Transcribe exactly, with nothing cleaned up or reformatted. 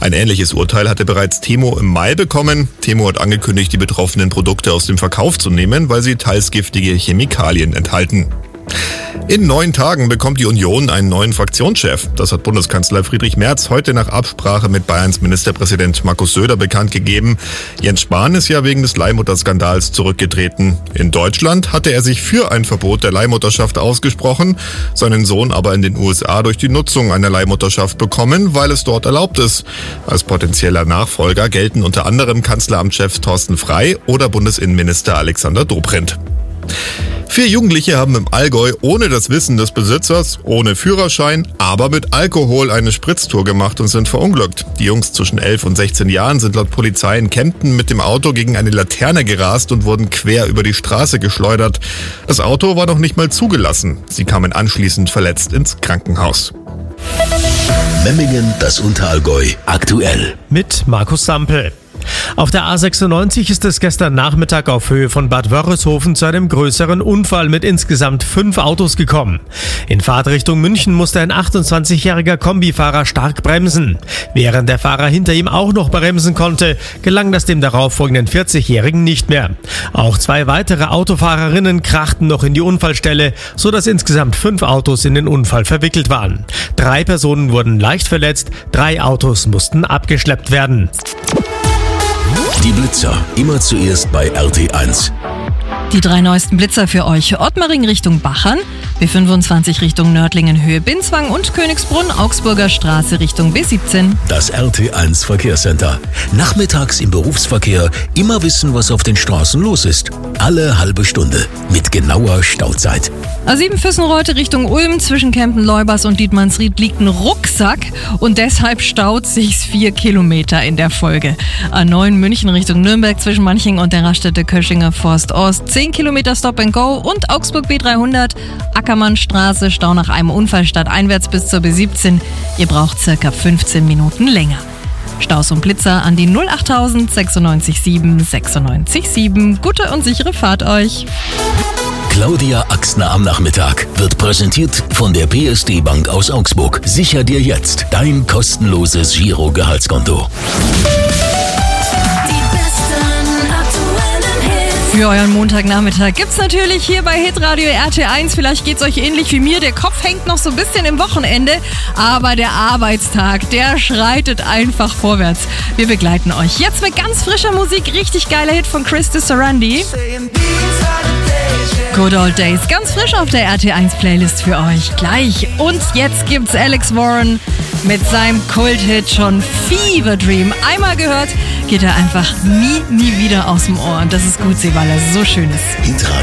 Ein ähnliches Urteil hatte bereits Temo im Mai bekommen. Temo hat angekündigt, die betroffenen Produkte aus dem Verkauf zu nehmen, weil sie teils giftige Chemikalien enthalten. In neun Tagen bekommt die Union einen neuen Fraktionschef. Das hat Bundeskanzler Friedrich Merz heute nach Absprache mit Bayerns Ministerpräsident Markus Söder bekannt gegeben. Jens Spahn ist ja wegen des Leihmutterskandals zurückgetreten. In Deutschland hatte er sich für ein Verbot der Leihmutterschaft ausgesprochen, seinen Sohn aber in den U S A durch die Nutzung einer Leihmutterschaft bekommen, weil es dort erlaubt ist. Als potenzieller Nachfolger gelten unter anderem Kanzleramtschef Thorsten Frey oder Bundesinnenminister Alexander Dobrindt. Vier Jugendliche haben im Allgäu ohne das Wissen des Besitzers, ohne Führerschein, aber mit Alkohol eine Spritztour gemacht und sind verunglückt. Die Jungs zwischen elf und sechzehn Jahren sind laut Polizei in Kempten mit dem Auto gegen eine Laterne gerast und wurden quer über die Straße geschleudert. Das Auto war noch nicht mal zugelassen. Sie kamen anschließend verletzt ins Krankenhaus. Memmingen, das Unterallgäu, aktuell. Mit Markus Sampel. Auf der A sechsundneunzig ist es gestern Nachmittag auf Höhe von Bad Wörishofen zu einem größeren Unfall mit insgesamt fünf Autos gekommen. In Fahrtrichtung München musste ein achtundzwanzigjähriger Kombifahrer stark bremsen. Während der Fahrer hinter ihm auch noch bremsen konnte, gelang das dem darauffolgenden vierzigjährigen nicht mehr. Auch zwei weitere Autofahrerinnen krachten noch in die Unfallstelle, sodass insgesamt fünf Autos in den Unfall verwickelt waren. Drei Personen wurden leicht verletzt, drei Autos mussten abgeschleppt werden. Die Blitzer, immer zuerst bei R T eins. Die drei neuesten Blitzer für euch. Ottmaring Richtung Bachern, B fünfundzwanzig Richtung Nördlingen Höhe Binzwang und Königsbrunn, Augsburger Straße Richtung B siebzehn. Das R T eins Verkehrscenter. Nachmittags im Berufsverkehr immer wissen, was auf den Straßen los ist. Alle halbe Stunde mit genauer Stauzeit. A sieben Füssenreute Richtung Ulm, zwischen Kempen-Leubers und Dietmannsried liegt ein Rucksack und deshalb staut sich's vier Kilometer in der Folge. A neun München Richtung Nürnberg, zwischen Manching und der Raststätte Köschinger Forst Ost zehn Kilometer Stop and Go und Augsburg B dreihundert, Ackermannstraße, Stau nach einem Unfall stadteinwärts bis zur B siebzehn. Ihr braucht circa fünfzehn Minuten länger. Staus und Blitzer an die null achttausend sechsundneunzig sieben sechsundneunzig sieben. Gute und sichere Fahrt euch. Claudia Axner am Nachmittag wird präsentiert von der P S D Bank aus Augsburg. Sicher dir jetzt dein kostenloses Giro-Gehaltskonto. Für euren Montagnachmittag gibt's natürlich hier bei Hitradio R T eins. Vielleicht geht's euch ähnlich wie mir. Der Kopf hängt noch so ein bisschen im Wochenende, aber der Arbeitstag, der schreitet einfach vorwärts. Wir begleiten euch jetzt mit ganz frischer Musik. Richtig geiler Hit von Christy Sarandi. Good Old Days, ganz frisch auf der R T eins Playlist für euch gleich. Und jetzt gibt's Alex Warren mit seinem Kulthit schon Fever Dream. Einmal gehört, geht er einfach nie, nie wieder aus dem Ohr. Und das ist gut, weil er so schön ist. Hitradio.